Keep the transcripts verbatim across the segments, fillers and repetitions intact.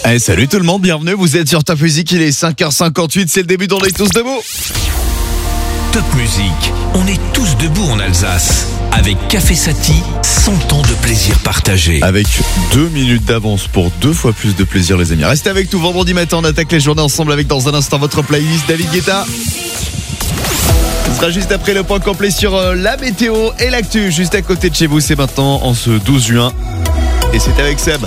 Allez, salut tout le monde, bienvenue, vous êtes sur Top Music, il est cinq heures cinquante-huit, c'est le début d'On est tous debout. Top Music, on est tous debout en Alsace. Avec Café Sati, cent ans de plaisir partagé. Avec deux minutes d'avance pour deux fois plus de plaisir les amis. Restez avec tout vendredi matin, on attaque les journées ensemble avec dans un instant votre playlist David Guetta. Ce sera juste après le point complet sur la météo et l'actu. Juste à côté de chez vous, c'est maintenant en ce douze juin. Et c'est avec Seb.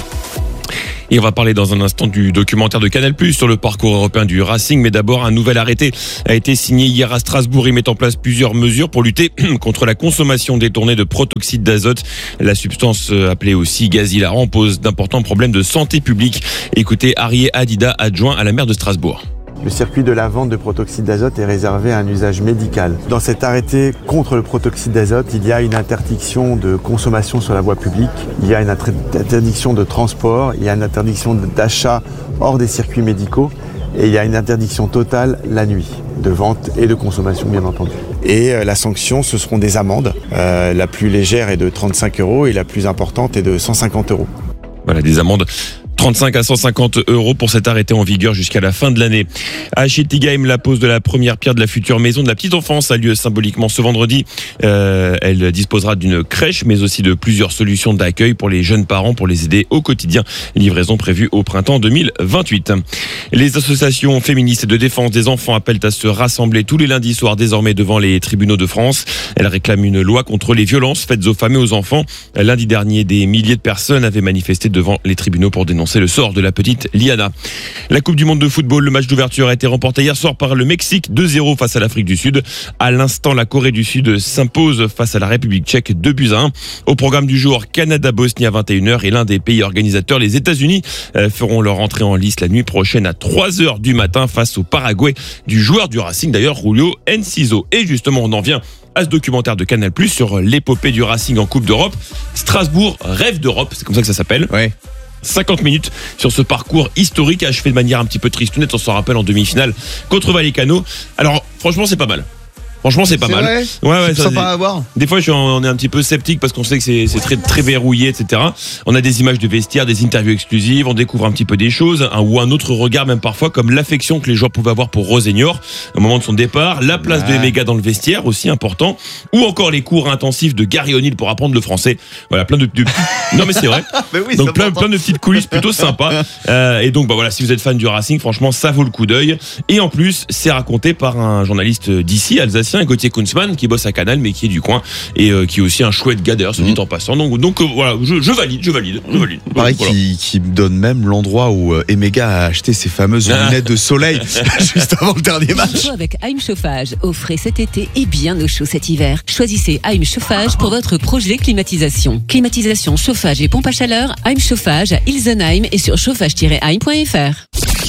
Et on va parler dans un instant du documentaire de Canal plus, sur le parcours européen du Racing. Mais d'abord, un nouvel arrêté a été signé hier à Strasbourg. Il met en place plusieurs mesures pour lutter contre la consommation détournée de protoxyde d'azote. La substance appelée aussi gaz hilarant pose d'importants problèmes de santé publique. Écoutez Arié Adida, adjoint à la maire de Strasbourg. Le circuit de la vente de protoxyde d'azote est réservé à un usage médical. Dans cet arrêté contre le protoxyde d'azote, il y a une interdiction de consommation sur la voie publique, il y a une interdiction de transport, il y a une interdiction d'achat hors des circuits médicaux et il y a une interdiction totale la nuit, de vente et de consommation bien entendu. Et euh, la sanction, ce seront des amendes. Euh, la plus légère est de trente-cinq euros et la plus importante est de cent cinquante euros. Voilà, des amendes trente-cinq à cent cinquante euros pour cet arrêté en vigueur jusqu'à la fin de l'année. À Schiltigheim, la pose de la première pierre de la future maison de la petite enfance a lieu symboliquement ce vendredi. Euh, elle disposera d'une crèche, mais aussi de plusieurs solutions d'accueil pour les jeunes parents pour les aider au quotidien. Livraison prévue au printemps deux mille vingt-huit. Les associations féministes de défense des enfants appellent à se rassembler tous les lundis soirs désormais devant les tribunaux de France. Elles réclament une loi contre les violences faites aux femmes et aux enfants. Lundi dernier, des milliers de personnes avaient manifesté devant les tribunaux pour dénoncer c'est le sort de la petite Liana. La Coupe du Monde de football, le match d'ouverture a été remporté hier soir par le Mexique deux zéro face à l'Afrique du Sud. À l'instant, la Corée du Sud s'impose face à la République tchèque deux buts à un. Au programme du jour, Canada-Bosnie à vingt et une heures et l'un des pays organisateurs, les États-Unis, feront leur entrée en lice la nuit prochaine à trois heures du matin face au Paraguay du joueur du Racing d'ailleurs, Julio Enciso. Et justement, on en vient à ce documentaire de Canal plus, sur l'épopée du Racing en Coupe d'Europe. Strasbourg, rêve d'Europe, c'est comme ça que ça s'appelle. Ouais. cinquante minutes sur ce parcours historique achevé de manière un petit peu tristounette, on s'en rappelle en demi-finale contre Vallecano. Alors franchement c'est pas mal. Franchement c'est pas c'est mal. Vrai Ouais ouais. C'est ça, sympa à voir. Des fois je suis en, on est un petit peu sceptique parce qu'on sait que c'est, c'est très très verrouillé, et cetera. On a des images de vestiaires, des interviews exclusives, on découvre un petit peu des choses, un, ou un autre regard même parfois, comme l'affection que les joueurs pouvaient avoir pour Rosenior au moment de son départ, la place ouais. de Emega dans le vestiaire aussi important, ou encore les cours intensifs de Gary O'Neill pour apprendre le français. Voilà, plein de, de... non mais c'est vrai. mais oui, donc plein, plein de petites coulisses plutôt sympas. Euh, et donc bah voilà, si vous êtes fan du Racing, franchement ça vaut le coup d'œil. Et en plus c'est raconté par un journaliste d'ici, alsacien, Gauthier Kunzmann, qui bosse à Canal mais qui est du coin et euh, qui est aussi un chouette gars d'ailleurs, se dit mmh. en passant. Donc, donc euh, voilà, je, je valide, je valide, je valide. Pareil, voilà. qui, qui me donne même l'endroit où euh, Emega a acheté ses fameuses ah. lunettes de soleil juste avant le dernier match. Avec Haim Chauffage, offrez cet été et bien au chaud cet hiver. Choisissez Haim Chauffage pour votre projet climatisation. Climatisation, chauffage et pompe à chaleur, Haim Chauffage à Ilsenheim et sur chauffage tiret haim point f r.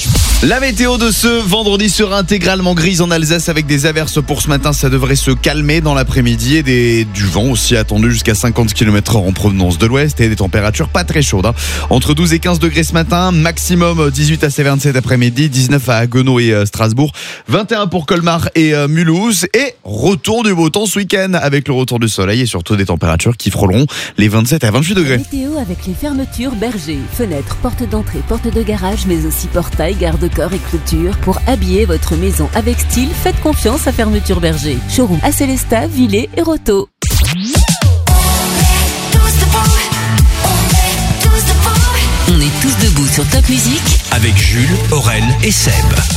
La météo de ce vendredi sera intégralement grise en Alsace avec des averses pour ce matin. Ça devrait se calmer dans l'après-midi et des, du vent aussi attendu jusqu'à cinquante kilomètres heure en provenance de l'ouest et des températures pas très chaudes. Hein. Entre douze et quinze degrés ce matin, maximum dix-huit à vingt-sept après-midi, dix-neuf à Haguenau et euh, Strasbourg, vingt et un pour Colmar et euh, Mulhouse et retour du beau temps ce week-end avec le retour du soleil et surtout des températures qui frôleront les vingt-sept à vingt-huit degrés. Météo avec les fermetures Berger, fenêtres, portes d'entrée, portes de garage mais aussi portail, garde-corps et clôture. Pour habiller votre maison avec style, faites confiance à Fermeture Berger. Showroom à Célestat, Villers et Roto. On est tous debout sur Top Music avec Jules, Aurel et Seb.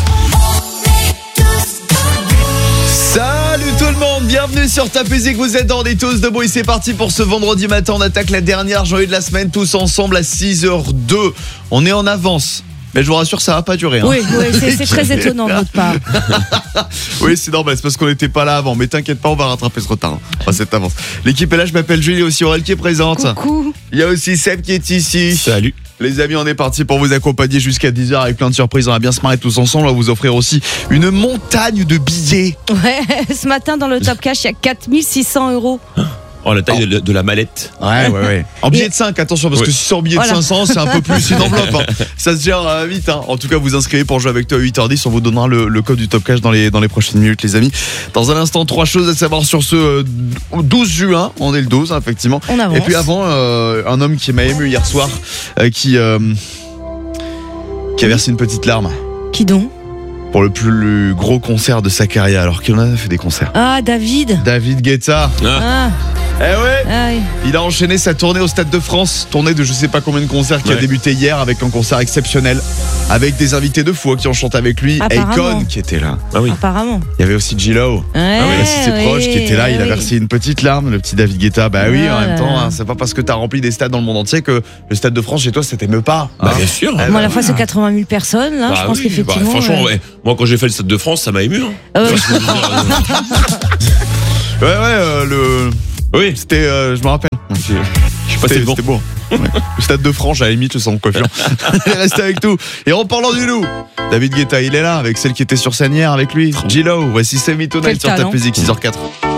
Salut tout le monde, bienvenue sur Top Music, vous êtes dans On est tous debout et c'est parti pour ce vendredi matin. On attaque la dernière journée de la semaine tous ensemble à six heures deux. On est en avance. Mais je vous rassure, ça va pas durer. Hein. Oui, oui c'est, c'est très étonnant de votre part. Oui, c'est normal, c'est parce qu'on n'était pas là avant. Mais t'inquiète pas, on va rattraper ce retard. Enfin, cette avance. L'équipe est là, je m'appelle Julie, aussi Aurel qui est présente. Coucou. Il y a aussi Seb qui est ici. Salut. Les amis, on est parti pour vous accompagner jusqu'à dix heures avec plein de surprises. On va bien se marrer tous ensemble. On va vous offrir aussi une montagne de billets. Ouais, ce matin dans le Top Cash, il y a quatre mille six cents euros. Oh, la taille oh. de, de la mallette. Ouais, ouais, ouais. En billet de cinq, attention, parce ouais. que si c'est en billet voilà. de cinq cents, c'est un peu plus une enveloppe. Hein. Ça se gère euh, vite. Hein. En tout cas, vous inscrivez pour jouer avec toi à huit heures dix. On vous donnera le, le code du Top Cash dans les, dans les prochaines minutes, les amis. Dans un instant, trois choses à savoir sur ce euh, douze juin. On est le douze, hein, effectivement. On avance. Et puis avant, euh, un homme qui m'a ému hier soir, euh, qui... Euh, qui a versé une petite larme Qui donc? pour le plus gros concert de sa carrière, alors qu'il en a fait des concerts. Ah, David. David Guetta. Ah, Eh ouais. ah oui. Il a enchaîné sa tournée au Stade de France, tournée de je sais pas combien de concerts qui Ouais. a débuté hier avec un concert exceptionnel, avec des invités de fou qui ont chanté avec lui, Apparemment. Akon qui était là. Ah oui. Apparemment. Il y avait aussi J-Lo. Ouais, Il y a ses oui, proches qui étaient là, il a oui. versé une petite larme, le petit David Guetta. Bah oui, en Voilà. même temps, hein, c'est pas parce que t'as rempli des stades dans le monde entier que le Stade de France chez toi, ça t'émeut pas. Bah, hein. bien sûr. Eh Moi, ben, à la fois, c'est quatre-vingt mille personnes, là. Bah je pense oui, qu'effectivement. bah, franchement, euh, ouais. Moi, quand j'ai fait le Stade de France, ça m'a ému. Hein. Ah ouais. Tu vois ce que je veux dire, Ouais, ouais, euh, le. euh, Oui, C'était, euh, je me rappelle. je suis passé C'était devant. c'était beau. Ouais. Le Stade de France, à la limite, je sens confiant. Allez, restez avec nous. Et en parlant du loup, David Guetta, il est là avec celle qui était sur scène hier avec lui. J-Lo, voici Save Me Tonight Quel sur Top talent. Music six heures quatre.